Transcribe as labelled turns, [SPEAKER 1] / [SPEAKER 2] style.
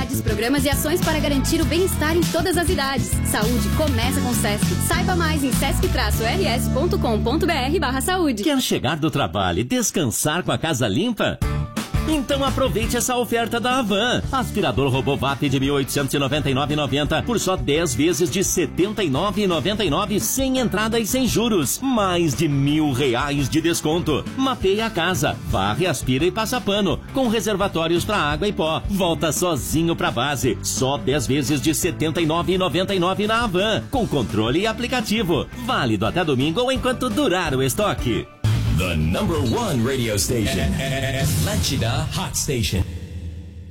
[SPEAKER 1] atividades, programas e ações para garantir o bem-estar em todas as idades. Saúde começa com o Sesc. Saiba mais em sesc-rs.com.br/saúde.
[SPEAKER 2] Quer chegar do trabalho e descansar com a casa limpa? Então aproveite essa oferta da Havan. Aspirador RoboVap de 1.899,90 por só 10 vezes de R$ 79,99 sem entrada e sem juros. Mais de R$ 1.000 de desconto. Mapeia a casa, varre, aspira e passa pano, com reservatórios para água e pó. Volta sozinho para base. Só 10 vezes de R$ 79,99 na Havan, com controle e aplicativo. Válido até domingo ou enquanto durar o estoque.
[SPEAKER 3] The #1 radio station. Atlântida Hot Station.